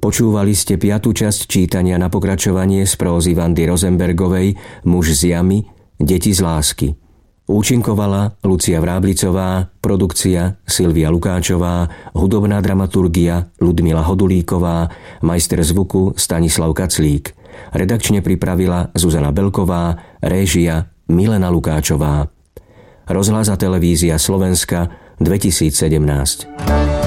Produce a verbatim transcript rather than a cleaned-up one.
Počúvali ste piatu časť čítania na pokračovanie z prózy Vandy Rosenbergovej Muž z jamy, deti z lásky. Účinkovala Lucia Vráblicová, produkcia Silvia Lukáčová, hudobná dramaturgia Ľudmila Hodulíková, majster zvuku Stanislav Kaclík. Redakčne pripravila Zuzana Belková, réžia Milena Lukáčová. Rozhlas a televízia Slovenska dvetisícsedemnásť.